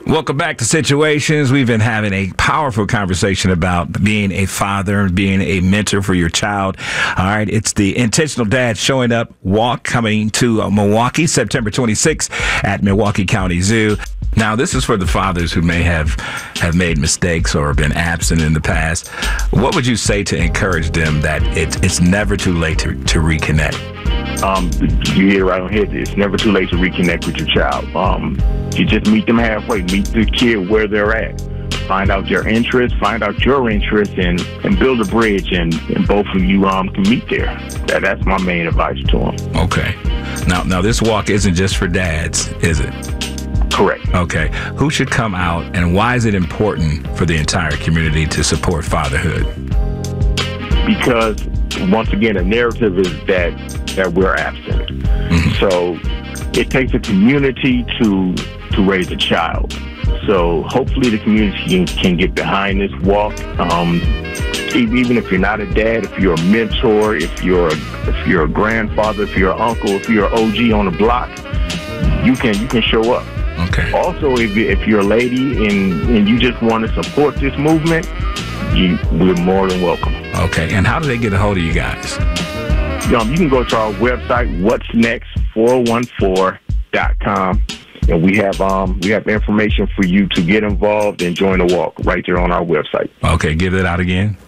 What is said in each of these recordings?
Welcome back to Situations. We've been having a powerful conversation about being a father, being a mentor for your child. All right, it's the Intentional Dad Showing Up Walk coming to Milwaukee, September 26th at Milwaukee County Zoo. Now, this is for the fathers who may have made mistakes or been absent in the past. What would you say to encourage them that it's never too late to reconnect? You hit it right on head. It's never too late to reconnect with your child. You just meet them halfway. Meet the kid where they're at. Find out their interests, find out your interests, and build a bridge, and both of you can meet there. That's my main advice to them. Okay. Now this walk isn't just for dads, is it? Correct. Okay. Who should come out, and why is it important for the entire community to support fatherhood? Because, once again, the narrative is that we're absent. Mm-hmm. So it takes a community to raise a child. So hopefully the community can get behind this walk. Even if you're not a dad, if you're a mentor, if you're a grandfather, if you're an uncle, if you're an OG on the block, you can show up. Okay. Also, if you're a lady and you just want to support this movement, we're more than welcome. Okay. And how do they get a hold of you guys? You can go to our website, whatsnext414.com, and we have information for you to get involved and join the walk right there on our website. Okay, give it out again.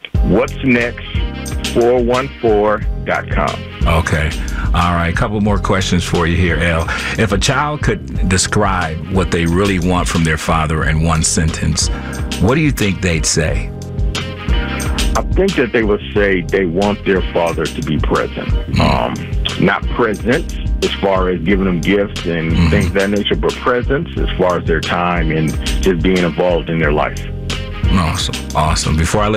whatsnext414.com. Okay. All right. A couple more questions for you here, El. If a child could describe what they really want from their father in one sentence, what do you think they'd say? I think that they would say they want their father to be present. Not present as far as giving them gifts and things of that nature, but presence as far as their time and just being involved in their life. Awesome. Before I let